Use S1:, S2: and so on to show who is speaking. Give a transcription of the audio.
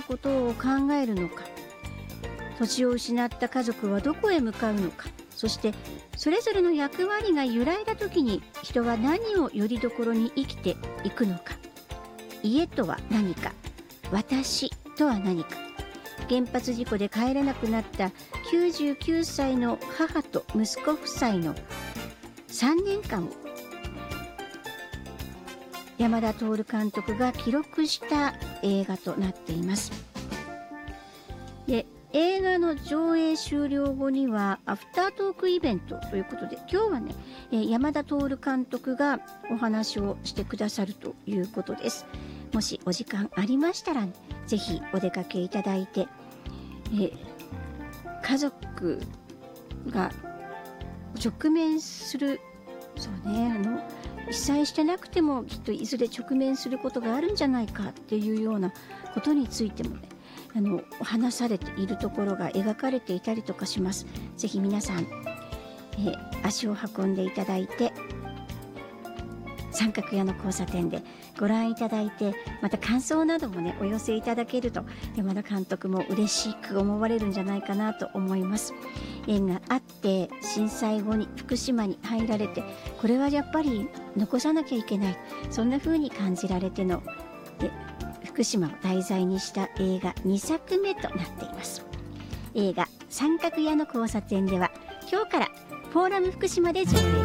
S1: ことを考えるのか、土地を失った家族はどこへ向かうのか、そしてそれぞれの役割が揺らいだ時に人は何をよりどころに生きていくのか。家とは何か、私とは何か。原発事故で帰れなくなった99歳の母と息子夫妻の3年間を山田徹監督が記録した映画となっています。で、映画の上映終了後にはアフタートークイベントということで、今日はね、山田徹監督がお話をしてくださるということです。もしお時間ありましたら、ね、ぜひお出かけいただいて、家族が直面する、そうね、被災してなくてもきっといずれ直面することがあるんじゃないかっていうようなことについてもね、話されているところが描かれていたりとかします。ぜひ皆さん、足を運んでいただいて、三角屋の交差点でご覧いただいて、また感想などもねお寄せいただけると山田監督も嬉しく思われるんじゃないかなと思います。縁があって震災後に福島に入られて、これはやっぱり残さなきゃいけない、そんな風に感じられての福島を題材にした映画2作目となっています。映画三角屋の交差点では今日からフォーラム福島で上映